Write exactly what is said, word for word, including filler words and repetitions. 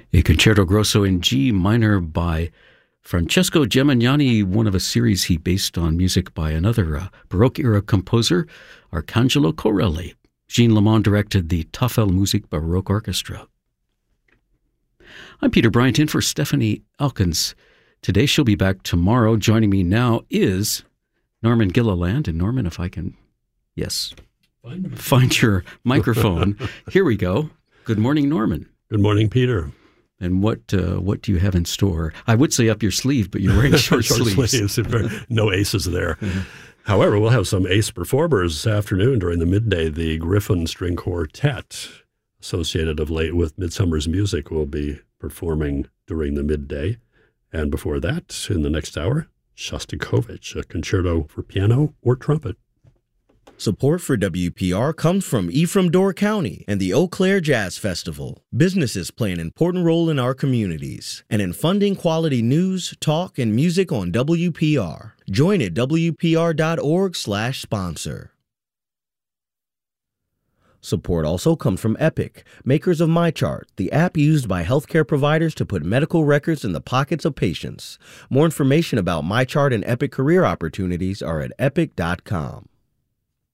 A Concerto Grosso in G minor by Francesco Gemignani, one of a series he based on music by another uh, Baroque-era composer, Arcangelo Corelli. Jean Lamont directed the Tafel Musik Baroque Orchestra. I'm Peter Bryant in for Stephanie Elkins. Today she'll be back tomorrow. Joining me now is Norman Gilliland. And Norman, if I can, yes, find, find your microphone. Here we go. Good morning, Norman. Good morning, Peter. And what uh, what do you have in store? I would say up your sleeve, but you're wearing short, short sleeves. sleeves. No aces there. Mm-hmm. However, we'll have some ace performers this afternoon during the midday. The Griffin String Quartet, associated of late with Midsummer's Music, will be performing during the midday. And before that, in the next hour, Shostakovich, a concerto for piano or trumpet. Support for W P R comes from Ephraim Door County and the Eau Claire Jazz Festival. Businesses play an important role in our communities and in funding quality news, talk, and music on W P R. Join at W P R dot org slash sponsor. Support also comes from Epic, makers of MyChart, the app used by healthcare providers to put medical records in the pockets of patients. More information about MyChart and Epic career opportunities are at epic dot com.